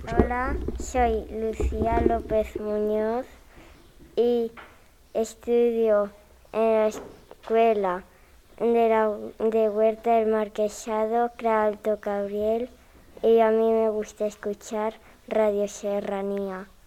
Hola, soy Lucía López Muñoz y estudio en la escuela de Huerta del Marquesado, Clara Alto Cabriel, y a mí me gusta escuchar Radio Serranía.